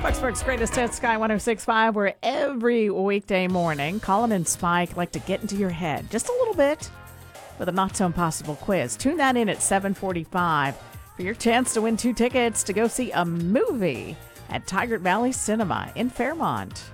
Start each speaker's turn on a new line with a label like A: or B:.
A: Foxburg's Greatest Hits, Sky 106.5, where every weekday morning, Colin and Spike like to get into your head just a little bit with a not-so-impossible quiz. Tune that in at 7:45 for your chance to win 2 tickets to go see a movie at Tigard Valley Cinema in Fairmont.